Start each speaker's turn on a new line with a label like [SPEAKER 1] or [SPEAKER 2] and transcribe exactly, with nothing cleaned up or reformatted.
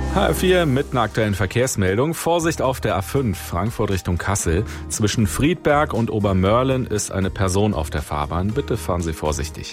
[SPEAKER 1] H R vier mit einer aktuellen Verkehrsmeldung. Vorsicht auf der A fünf, Frankfurt Richtung Kassel. Zwischen Friedberg und Obermörlen ist eine Person auf der Fahrbahn. Bitte fahren Sie vorsichtig.